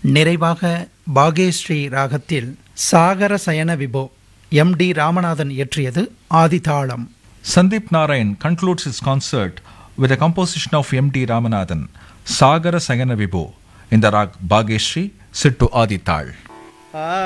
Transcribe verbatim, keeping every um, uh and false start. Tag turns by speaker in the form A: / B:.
A: நிறைவாக பாகேஸ்ரீ ராகத்தில் சாகர சயன விபோ M D Ramanathan இயற்றியது ஆதிதாளம்.
B: Sandeep Narayan concludes his concert with a composition of M D Ramanathan, Sagara Sayana Vibho, in the rag Bhageshri, set to Adi Tal.